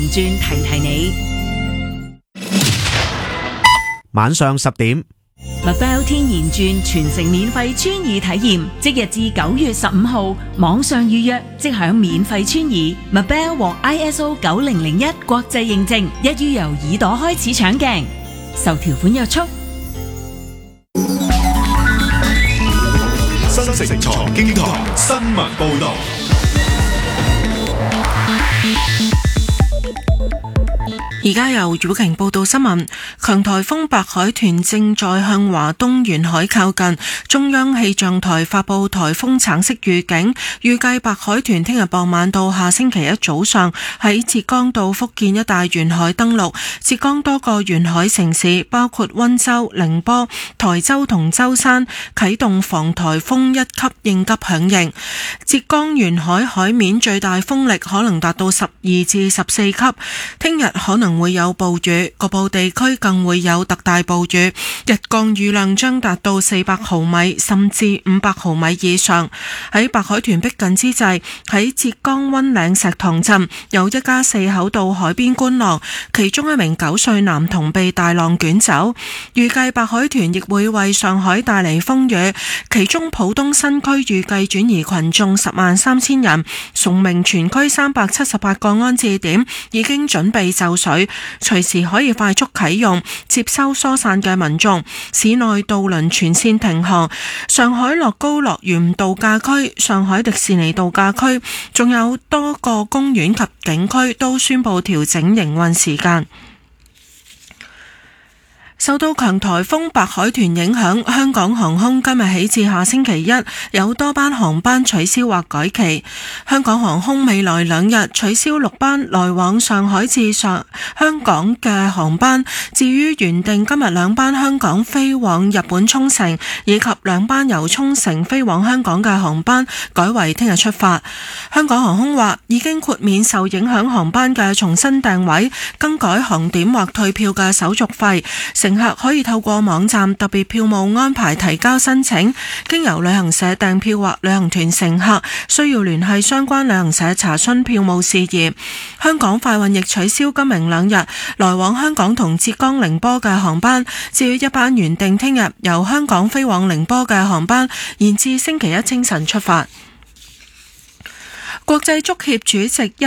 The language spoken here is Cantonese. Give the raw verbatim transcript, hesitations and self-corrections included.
轉提提你。 晚上十點 Mabel 天然轉全城免費穿耳體驗，即日至九月十五號網上預約即享免費穿耳。Mabel 獲 I S O 九零零一國際認證，一於由耳朵開始搶鏡，受條款約束。 新城財經台新聞報道。 而家由姚瓊報道新聞。強颱風白海豚正在向華東沿海靠近，中央氣象台發布颱風橙色預警，預計白海豚聽日傍晚到下星期一早上喺浙江到福建一帶沿海登陸。浙江多個沿海城市包括溫州、寧波、台州同舟山啟動防颱風一級應急響應。浙江沿海海面最大風力可能達到十二至十四級，聽日可能會有暴雨，局部地區更會有特大暴雨，日降雨量將達到四百毫米甚至五百毫米以上。喺白海豚逼近之際，喺浙江溫嶺石塘鎮有一家四口到海邊觀浪，其中一名九歲男童被大浪捲走。預計白海豚亦會為上海帶嚟風雨，其中浦東新區預計轉移群眾十萬三千人，崇明全區三百七十八個安置點已經準備就緒，隨時可以快速啟用，接收疏散嘅民眾。市內渡輪全線停航，上海樂高樂園度假區、上海迪士尼度假區，仲有多個公園及景區都宣布調整營運時間。受到強颱風白海豚影響，香港航空今日起至下星期一有多班航班取消或改期。香港航空未來兩日取消六班來往上海至上香港嘅航班，至於原定今日兩班香港飛往日本沖繩以及兩班由沖繩飛往香港嘅航班，改為聽日出發。香港航空話已經豁免受影響航班嘅重新訂位、更改航點或退票嘅手續費。乘客可以透過網站特別票務安排提交申請，經由旅行社訂票或旅行團乘客需要聯繫相關旅行社查詢票務事宜。香港快運亦取消今明兩日來往香港同浙江寧波嘅航班，至於一班原定聽日由香港飛往寧波嘅航班，延至星期一清晨出發。國際足協主席